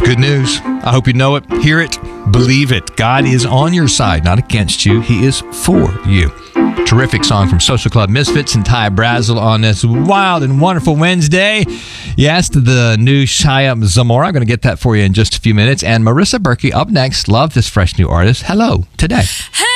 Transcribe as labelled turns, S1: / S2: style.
S1: Good news. I hope you know it, hear it, believe it. God is on your side, not against you. He is for you. Terrific song from Social Club Misfits and Ty Brazel on this wild and wonderful Wednesday. Yes, the new Shia Zamora. I'm going to get that for you in just a few minutes. And Marissa Berkey up next. Love this fresh new artist. Hello, today.